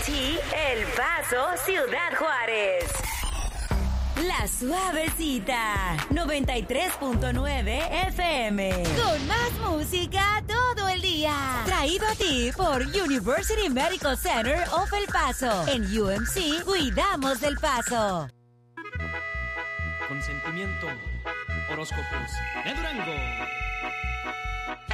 El Paso, Ciudad Juárez. La Suavecita, 93.9 FM. Con más música todo el día. Traído a ti por University Medical Center of El Paso. En UMC, cuidamos del Paso. Consentimiento, horóscopos de Durango.